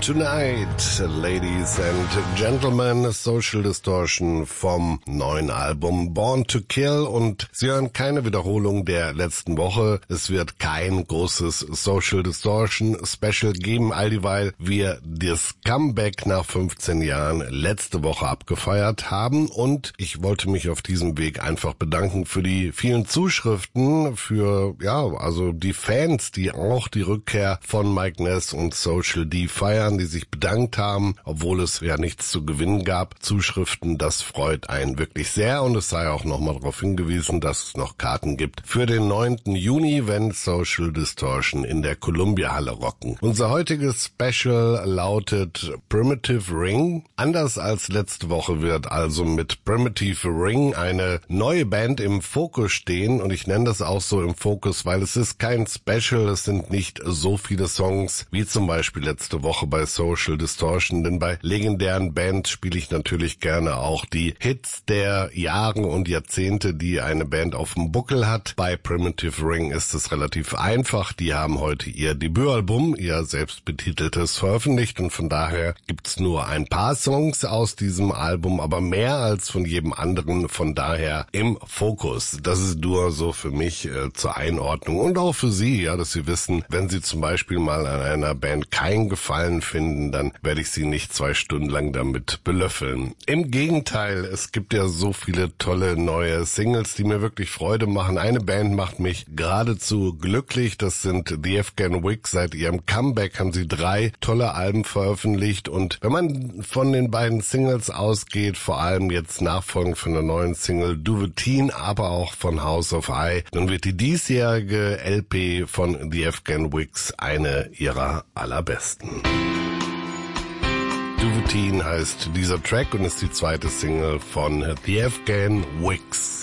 Tonight, Ladies and Gentlemen, Social Distortion vom neuen Album Born to Kill, und Sie hören keine Wiederholung der letzten Woche. Es wird kein großes Social Distortion Special geben, all dieweil wir das Comeback nach 15 Jahren letzte Woche abgefeiert haben, und ich wollte mich auf diesem Weg einfach bedanken für die vielen Zuschriften, für also die Fans, die auch die Rückkehr von Mike Ness und Social D feiern, die sich bedankt haben, obwohl es ja nichts zu gewinnen gab. Zuschriften, das freut einen wirklich sehr, und es sei auch nochmal darauf hingewiesen, dass es noch Karten gibt für den 9. Juni, wenn Social Distortion in der Columbia Halle rocken. Unser heutiges Special lautet Primitive Ring. Anders als letzte Woche wird also mit Primitive Ring eine neue Band im Fokus stehen, und ich nenne das auch so im Fokus, weil es ist kein Special, es sind nicht so viele Songs wie zum Beispiel letzte Woche bei Social Distortion, denn bei legendären Bands spiele ich natürlich gerne auch die Hits der Jahre und Jahrzehnte, die eine Band auf dem Buckel hat. Bei Primitive Ring ist es relativ einfach, die haben heute ihr Debütalbum, ihr selbstbetiteltes, veröffentlicht, und von daher gibt's nur ein paar Songs aus diesem Album, aber mehr als von jedem anderen, von daher im Fokus. Das ist nur so für mich zur Einordnung und auch für Sie, dass Sie wissen, wenn Sie zum Beispiel mal an einer Band keinen Gefallen finden, dann werde ich Sie nicht 2 Stunden lang damit belöffeln. Im Gegenteil, es gibt ja so viele tolle neue Singles, die mir wirklich Freude machen. Eine Band macht mich geradezu glücklich, das sind The Afghan Wigs. Seit ihrem Comeback haben sie 3 tolle Alben veröffentlicht, und wenn man von den beiden Singles ausgeht, vor allem jetzt nachfolgend von der neuen Single Duvetin, aber auch von House of I, dann wird die diesjährige LP von The Afghan Wigs eine ihrer allerbesten. Duvetin heißt dieser Track und ist die zweite Single von The Afghan Wigs.